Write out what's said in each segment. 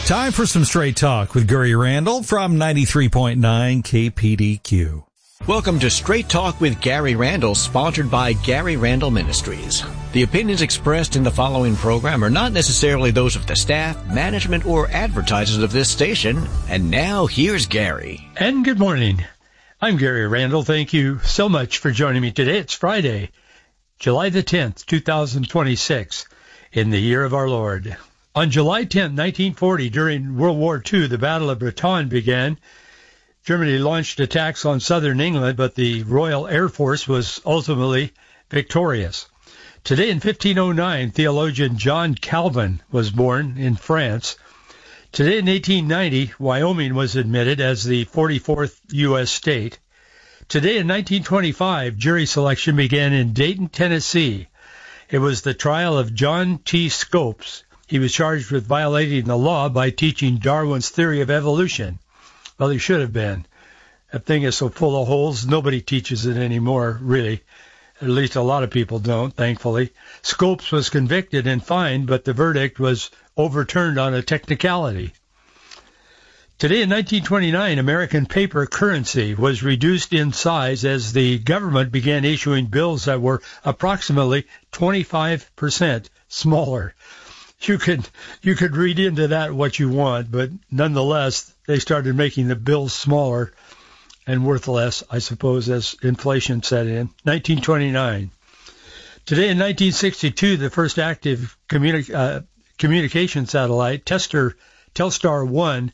Time for some straight talk with Gary Randall from 93.9 KPDQ. Welcome to Straight Talk with Gary Randall, sponsored by Gary Randall Ministries. The opinions expressed in the following program are not necessarily those of the staff, management, or advertisers of this station. And now, here's Gary. And good morning. I'm Gary Randall. Thank you so much for joining me today. It's Friday, July the 10th, 2026, in the year of our Lord. On July 10, 1940, during World War II, the Battle of Bataan began. Germany launched attacks on southern England, but the Royal Air Force was ultimately victorious. Today in 1509, theologian John Calvin was born in France. Today in 1890, Wyoming was admitted as the 44th U.S. state. Today in 1925, jury selection began in Dayton, Tennessee. It was the trial of John T. Scopes. He was charged with violating the law by teaching Darwin's theory of evolution. Well, he should have been. That thing is so full of holes, nobody teaches it anymore, really. At least a lot of people don't, thankfully. Scopes was convicted and fined, but the verdict was overturned on a technicality. Today in 1929, American paper currency was reduced in size as the government began issuing bills that were approximately 25% smaller. You could read into that what you want, but nonetheless, they started making the bills smaller and worth less, I suppose, as inflation set in. 1929. Today in 1962, the first active communication satellite, Telstar 1,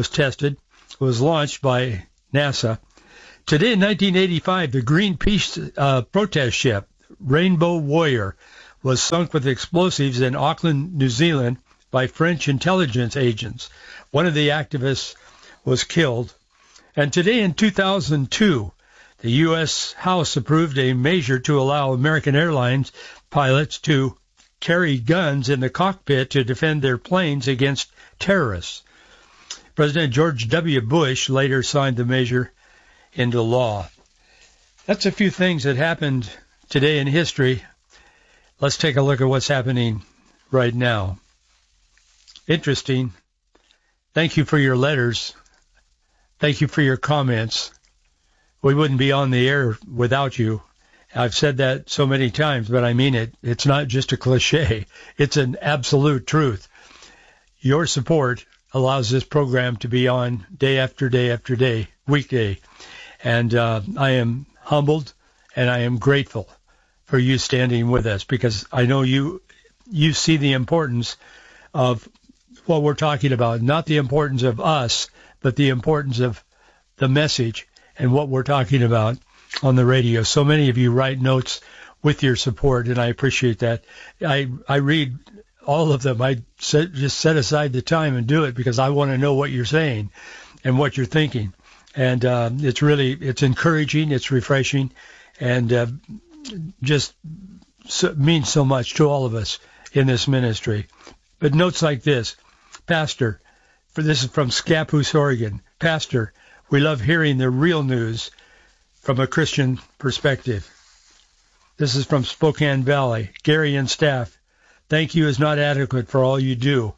was launched by NASA. Today in 1985, the Greenpeace protest ship, Rainbow Warrior, was sunk with explosives in Auckland, New Zealand, by French intelligence agents. One of the activists was killed. And today in 2002, the U.S. House approved a measure to allow American Airlines pilots to carry guns in the cockpit to defend their planes against terrorists. President George W. Bush later signed the measure into law. That's a few things that happened today in history. Let's take a look at what's happening right now. Interesting. Thank you for your letters. Thank you for your comments. We wouldn't be on the air without you. I've said that so many times, but I mean it. It's not just a cliche. It's an absolute truth. Your support allows this program to be on day after day after day, weekday. And I am humbled and I am grateful for you standing with us, because I know you see the importance of what we're talking about, not the importance of us, but the importance of the message and what we're talking about on the radio. So many of you write notes with your support, and I appreciate that. I read all of them. I just set aside the time and do it because I want to know what you're saying and what you're thinking. And it's encouraging, it's refreshing, and just means so much to all of us in this ministry. But notes like this: Pastor, this is from Scappoose, Oregon. Pastor, we love hearing the real news from a Christian perspective. This is from Spokane Valley. Gary and staff, thank you is not adequate for all you do.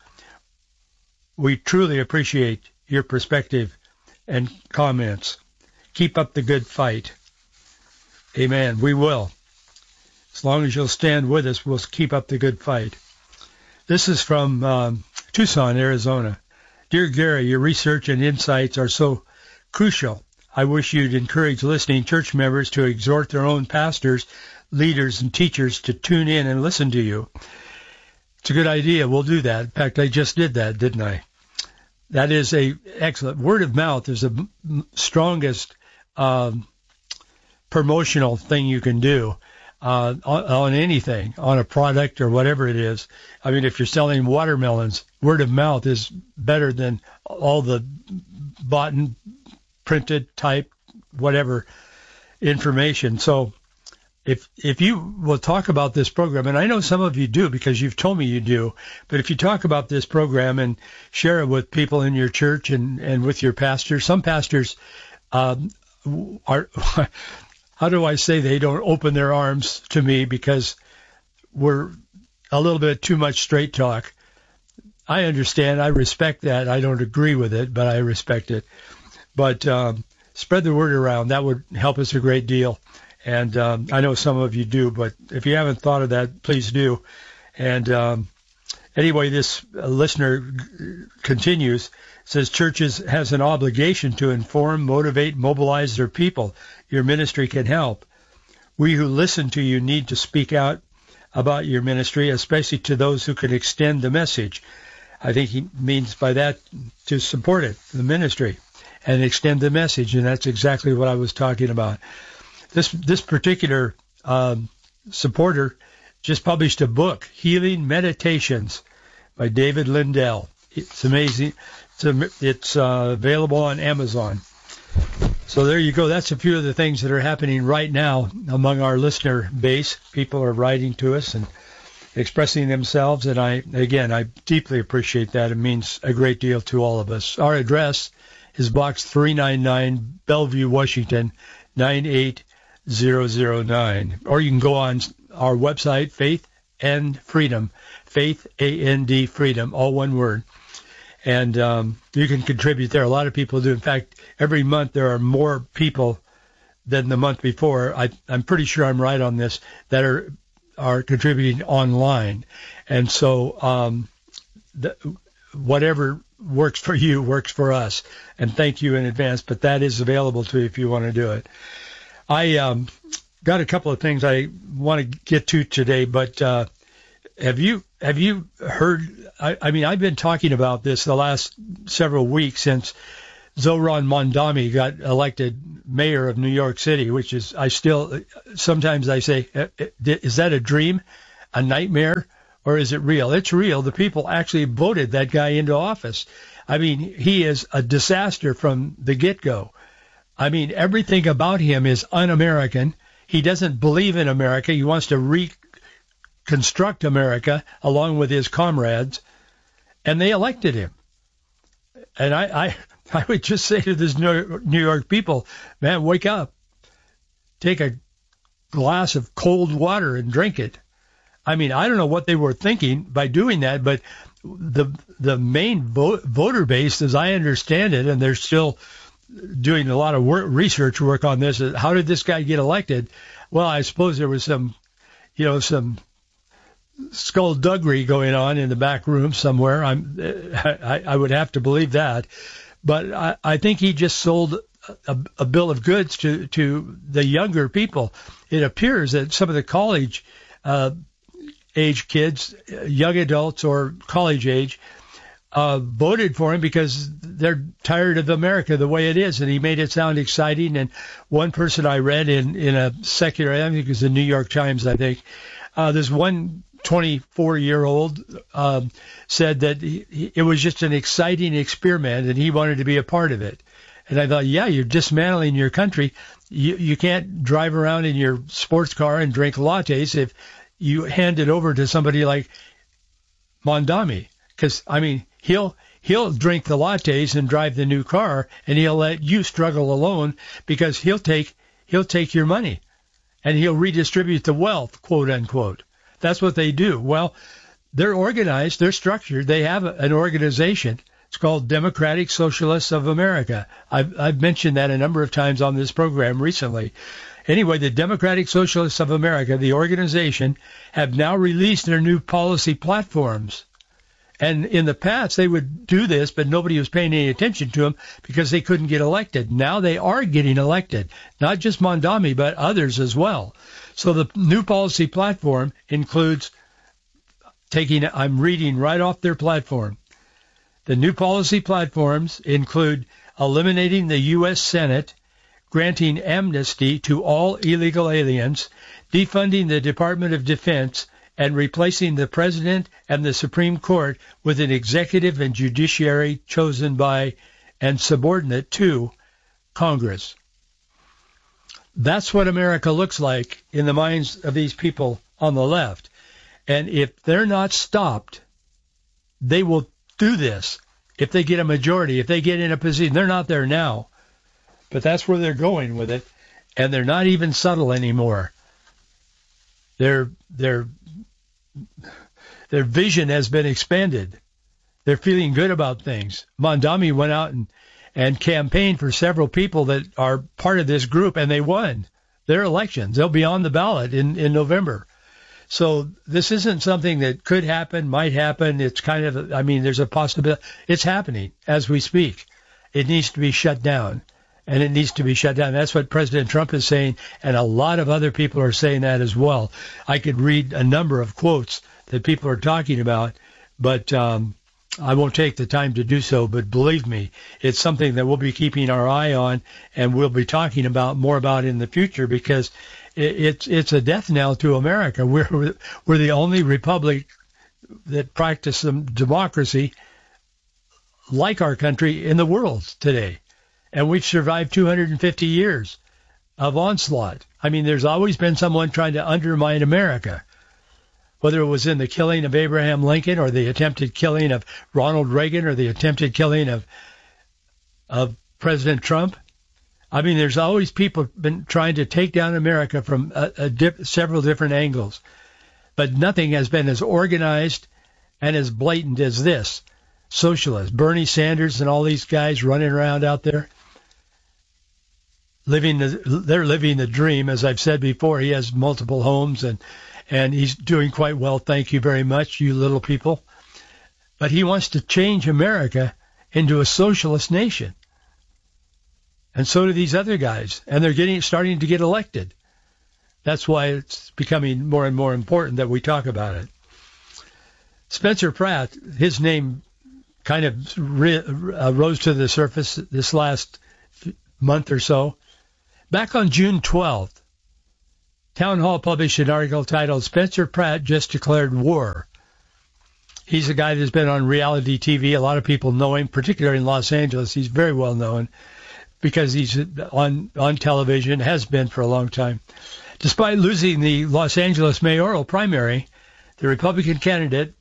We truly appreciate your perspective and comments. Keep up the good fight. Amen. We will. As long as you'll stand with us, we'll keep up the good fight. This is from Tucson, Arizona. Dear Gary, your research and insights are so crucial. I wish you'd encourage listening church members to exhort their own pastors, leaders, and teachers to tune in and listen to you. It's a good idea. We'll do that. In fact, I just did that, didn't I? That is a excellent. Word of mouth is the strongest promotional thing you can do on anything, on a product or whatever it is. I mean, if you're selling watermelons, word of mouth is better than all the bought and printed, typed, whatever information. So if you will talk about this program, and I know some of you do because you've told me you do, but if you talk about this program and share it with people in your church and with your pastors, some pastors are, how do I say, they don't open their arms to me because we're a little bit too much straight talk. I understand. I respect that. I don't agree with it, but I respect it. But spread the word around. That would help us a great deal. And I know some of you do, but if you haven't thought of that, please do. And anyway, this listener continues, says churches has an obligation to inform, motivate, mobilize their people. Your ministry can help. We who listen to you need to speak out about your ministry, especially to those who can extend the message. I think he means by that to support it, the ministry, and extend the message, and that's exactly what I was talking about. This particular supporter just published a book, Healing Meditations by David Lindell. It's amazing. It's available on Amazon. So there you go. That's a few of the things that are happening right now among our listener base. People are writing to us and expressing themselves, and I deeply appreciate that. It means a great deal to all of us. Our address is Box 399, Bellevue, Washington, 98009. Or you can go on our website, Faith and Freedom, Faith, A-N-D, Freedom, all one word. And you can contribute there. A lot of people do. In fact, every month there are more people than the month before. I'm pretty sure I'm right on this, that are contributing online. And so whatever works for you works for us. And thank you in advance. But that is available to you if you want to do it. I got a couple of things I want to get to today, but have you heard? I mean, I've been talking about this the last several weeks since Zohran Mamdani got elected mayor of New York City, which is, sometimes I say, is that a dream, a nightmare, or is it real? It's real. The people actually voted that guy into office. I mean, he is a disaster from the get-go. I mean, everything about him is un-American. He doesn't believe in America. He wants to reconstruct America along with his comrades, and they elected him. And I would just say to this New York people, man, wake up. Take a glass of cold water and drink it. I mean, I don't know what they were thinking by doing that, but the main voter base, as I understand it, and they're still doing a lot of research work on this, is how did this guy get elected? Well, I suppose there was some skullduggery going on in the back room somewhere. I would have to believe that. But I think he just sold a bill of goods to the younger people. It appears that some of the college age kids, young adults or college age, voted for him because they're tired of America the way it is, and he made it sound exciting. And one person I read in a secular, I think it was the New York Times, I think, there's one 24-year-old said that it was just an exciting experiment and he wanted to be a part of it. And I thought, yeah, you're dismantling your country. You can't drive around in your sports car and drink lattes if you hand it over to somebody like Mamdani. Because, I mean, he'll drink the lattes and drive the new car, and he'll let you struggle alone because he'll take your money and he'll redistribute the wealth, quote unquote. That's what they do. Well, they're organized, they're structured. They have an organization. It's called Democratic Socialists of America. I've mentioned that a number of times on this program recently. Anyway, the Democratic Socialists of America, the organization, have now released their new policy platforms. And in the past, they would do this, but nobody was paying any attention to them because they couldn't get elected. Now they are getting elected, not just Mamdani, but others as well. So the new policy platform includes I'm reading right off their platform. The new policy platforms include eliminating the U.S. Senate, granting amnesty to all illegal aliens, defunding the Department of Defense, and replacing the President and the Supreme Court with an executive and judiciary chosen by and subordinate to Congress. That's what America looks like in the minds of these people on the left. And if they're not stopped, they will do this. If they get a majority, if they get in a position, they're not there now, but that's where they're going with it. And they're not even subtle anymore. Their vision has been expanded. They're feeling good about things. Mondami went out and campaigned for several people that are part of this group, and they won their elections. They'll be on the ballot in November. So this isn't something that could happen, might happen. It's kind of, I mean, there's a possibility. It's happening as we speak. It needs to be shut down, and it needs to be shut down. That's what President Trump is saying, and a lot of other people are saying that as well. I could read a number of quotes that people are talking about, but I won't take the time to do so. But believe me, it's something that we'll be keeping our eye on, and we'll be talking about more about in the future, because it's a death knell to America. We're the only republic that practices democracy like our country in the world today. And we've survived 250 years of onslaught. I mean, there's always been someone trying to undermine America, whether it was in the killing of Abraham Lincoln or the attempted killing of Ronald Reagan or the attempted killing of President Trump. I mean, there's always people been trying to take down America from several different angles. But nothing has been as organized and as blatant as this. Socialists, Bernie Sanders and all these guys running around out there, they're living the dream. As I've said before, he has multiple homes and he's doing quite well. Thank you very much, you little people. But he wants to change America into a socialist nation. And so do these other guys. And they're starting to get elected. That's why it's becoming more and more important that we talk about it. Spencer Pratt, his name kind of rose to the surface this last month or so. Back on June 12th, Town Hall published an article titled "Spencer Pratt Just Declared War." He's a guy that's been on reality TV. A lot of people know him, particularly in Los Angeles. He's very well known because he's on television, has been for a long time. Despite losing the Los Angeles mayoral primary, the Republican candidate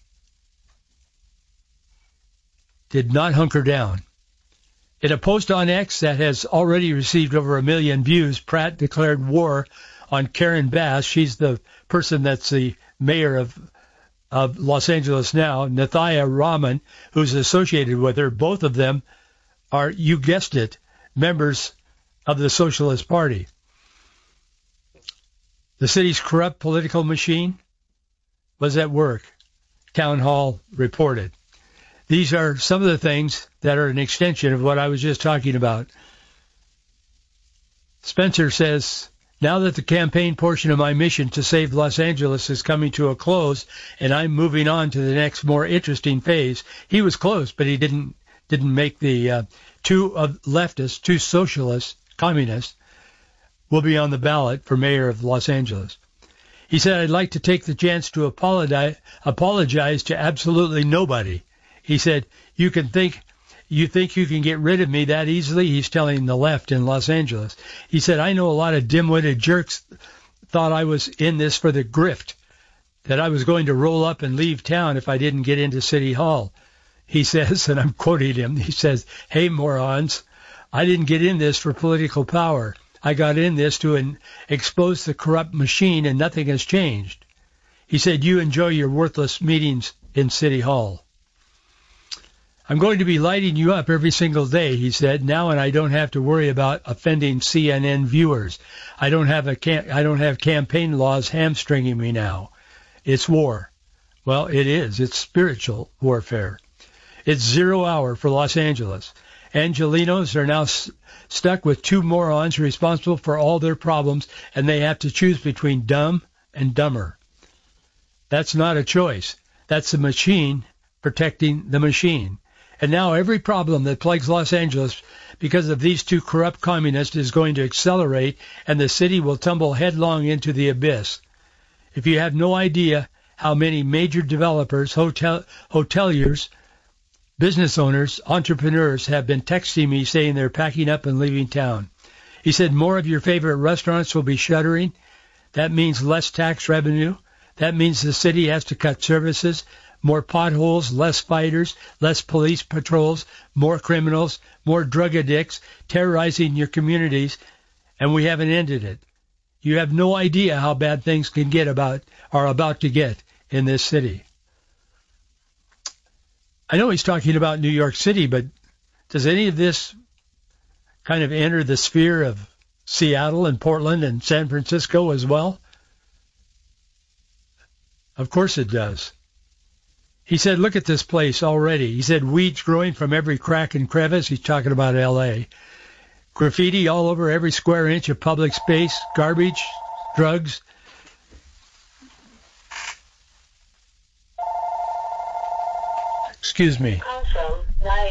did not hunker down. In a post on X that has already received over 1 million views, Pratt declared war on Karen Bass. She's the person that's the mayor of Los Angeles now, Nathaya Rahman, who's associated with her. Both of them are, you guessed it, members of the Socialist Party. The city's corrupt political machine was at work, Town Hall reported. These are some of the things that are an extension of what I was just talking about. Spencer says, now that the campaign portion of my mission to save Los Angeles is coming to a close and I'm moving on to the next more interesting phase. He was close, but he didn't make the two leftists, two socialists, communists, will be on the ballot for mayor of Los Angeles. He said, I'd like to take the chance to apologize to absolutely nobody. He said, you think you can get rid of me that easily? He's telling the left in Los Angeles. He said, I know a lot of dim-witted jerks thought I was in this for the grift, that I was going to roll up and leave town if I didn't get into City Hall. He says, and I'm quoting him, he says, hey, morons, I didn't get in this for political power. I got in this to expose the corrupt machine, and nothing has changed. He said, you enjoy your worthless meetings in City Hall. I'm going to be lighting you up every single day, he said, now, and I don't have to worry about offending CNN viewers. I don't have campaign laws hamstringing me now. It's war. Well, it is. It's spiritual warfare. It's 0 hour for Los Angeles. Angelenos are now stuck with two morons responsible for all their problems, and they have to choose between dumb and dumber. That's not a choice. That's the machine protecting the machine. And now every problem that plagues Los Angeles because of these two corrupt communists is going to accelerate, and the city will tumble headlong into the abyss. If you have no idea how many major developers, hoteliers, business owners, entrepreneurs have been texting me saying they're packing up and leaving town. He said more of your favorite restaurants will be shuttering. That means less tax revenue. That means the city has to cut services. More potholes, less fighters, less police patrols, more criminals, more drug addicts terrorizing your communities, and we haven't ended it. You have no idea how bad things are about to get in this city. I know he's talking about New York City, but does any of this kind of enter the sphere of Seattle and Portland and San Francisco as well? Of course it does. He said, look at this place already. He said, weeds growing from every crack and crevice. He's talking about L.A. Graffiti all over every square inch of public space, garbage, drugs. Excuse me. Also,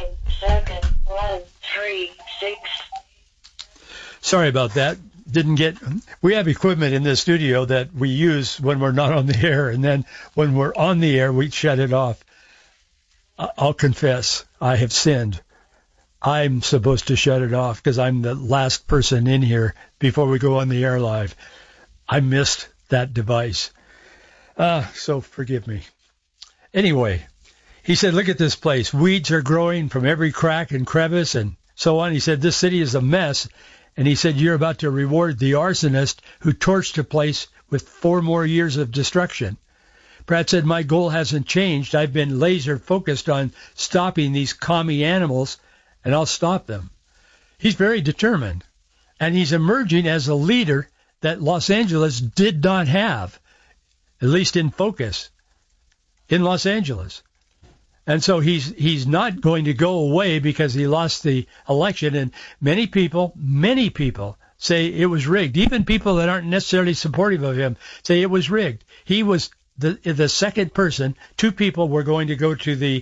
97136. Sorry about that. We have equipment in this studio that we use when we're not on the air, and then when we're on the air, we shut it off. I'll confess, I have sinned. I'm supposed to shut it off because I'm the last person in here before we go on the air live. I missed that device. So forgive me. Anyway, he said, look at this place. Weeds are growing from every crack and crevice and so on. He said, this city is a mess. And he said, you're about to reward the arsonist who torched the place with 4 more years of destruction. Pratt said, my goal hasn't changed. I've been laser focused on stopping these commie animals, and I'll stop them. He's very determined, and he's emerging as a leader that Los Angeles did not have, at least in focus, in Los Angeles. And so he's not going to go away because he lost the election. And many people say it was rigged. Even people that aren't necessarily supportive of him say it was rigged. He was the second person. 2 people were going to go to the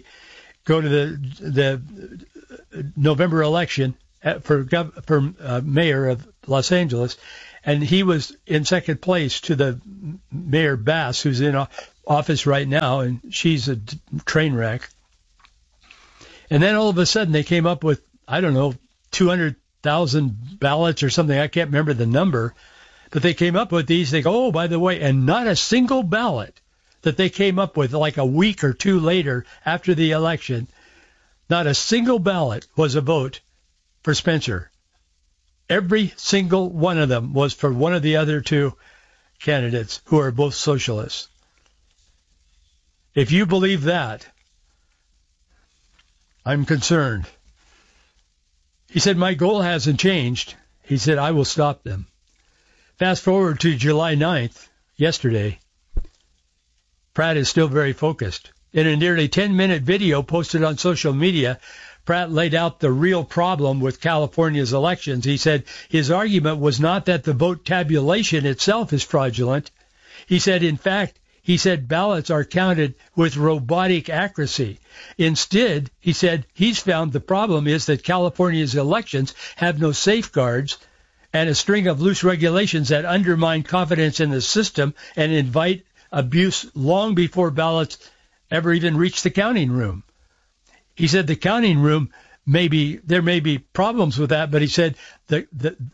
November election for mayor of Los Angeles, and he was in second place to the Mayor Bass, who's in office right now, and she's a train wreck. And then all of a sudden they came up with, 200,000 ballots or something. I can't remember the number, but they came up with these. They go, oh, by the way, and not a single ballot that they came up with like a week or 2 later after the election, not a single ballot was a vote for Spencer. Every single one of them was for one of the other 2 candidates who are both socialists. If you believe that, I'm concerned. He said, my goal hasn't changed. He said, I will stop them. Fast forward to July 9th, yesterday. Pratt is still very focused. In a nearly 10-minute video posted on social media, Pratt laid out the real problem with California's elections. He said his argument was not that the vote tabulation itself is fraudulent. He said, in fact, ballots are counted with robotic accuracy. Instead, he said he's found the problem is that California's elections have no safeguards and a string of loose regulations that undermine confidence in the system and invite abuse long before ballots ever even reach the counting room. He said the counting room there may be problems with that, but he said the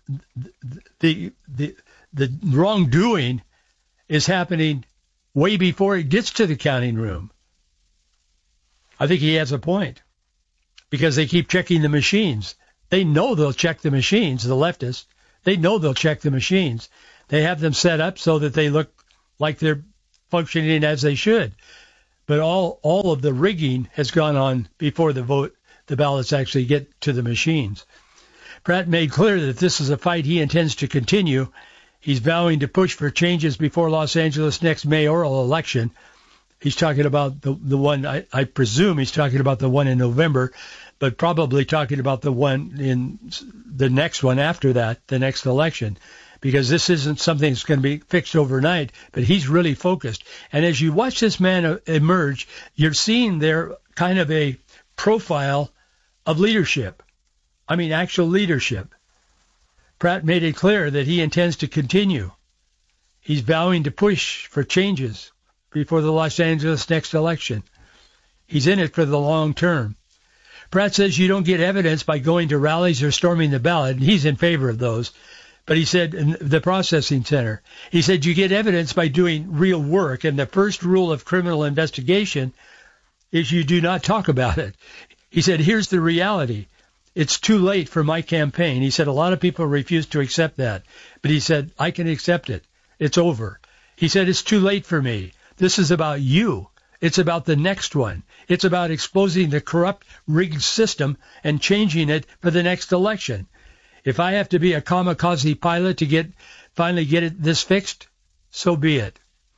wrongdoing is happening way before it gets to the counting room. I think he has a point because they keep checking the machines. They know they'll check the machines, the leftists. They know they'll check the machines. They have them set up so that they look like they're functioning as they should. But all of the rigging has gone on before the ballots actually get to the machines. Pratt made clear that this is a fight he intends to continue. He's vowing to push for changes before Los Angeles' next mayoral election. He's talking about the one, I presume he's talking about the one in November, but probably talking about the one in the next one after that, the next election, because this isn't something that's going to be fixed overnight, but he's really focused. And as you watch this man emerge, you're seeing there kind of a profile of leadership. I mean, actual leadership. Pratt made it clear that he intends to continue. He's vowing to push for changes before the Los Angeles next election. He's in it for the long term. Pratt says you don't get evidence by going to rallies or storming the ballot, and he's in favor of those. But he said, in the processing center, he said you get evidence by doing real work, and the first rule of criminal investigation is you do not talk about it. He said, here's the reality. It's too late for my campaign. He said a lot of people refuse to accept that. But he said, I can accept it. It's over. He said, it's too late for me. This is about you It's about the next one. It's about exposing the corrupt, rigged system and changing it for the next election. If I have to be a kamikaze pilot to finally get this fixed, so be it.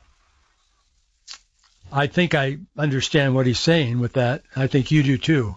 I think I understand what he's saying with that. I think you do too.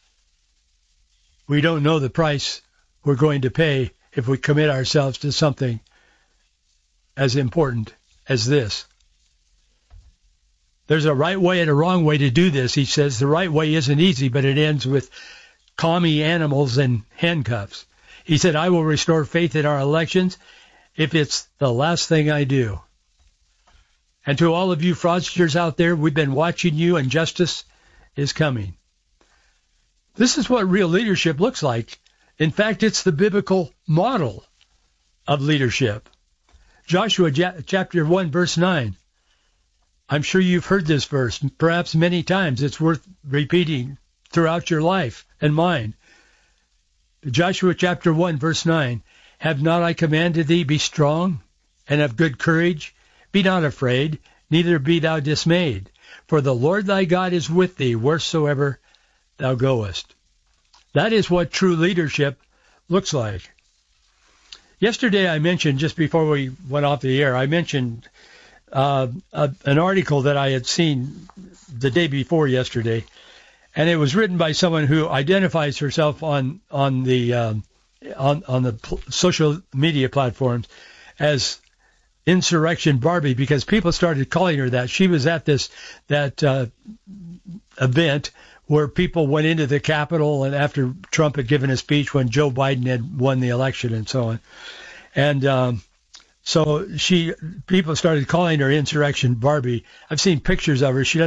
We don't know the price we're going to pay if we commit ourselves to something as important as this. There's a right way and a wrong way to do this. He says the right way isn't easy, but it ends with commie animals and handcuffs. He said, I will restore faith in our elections if it's the last thing I do. And to all of you fraudsters out there, we've been watching you, and justice is coming. This is what real leadership looks like. In fact, it's the biblical model of leadership. Joshua chapter 1, verse 9. I'm sure you've heard this verse, perhaps many times. It's worth repeating throughout your life and mine. Joshua chapter 1, verse 9. Have not I commanded thee, be strong and of good courage? Be not afraid, neither be thou dismayed. For the Lord thy God is with thee wheresoever thou goest. That is what true leadership looks like. Yesterday I mentioned, just before we went off the air, I mentioned an article that I had seen the day before yesterday, and it was written by someone who identifies herself on the social media platforms as Insurrection Barbie, because people started calling her that. She was at that event where people went into the Capitol, and after Trump had given a speech when Joe Biden had won the election and so on. And so people started calling her Insurrection Barbie. I've seen pictures of her. She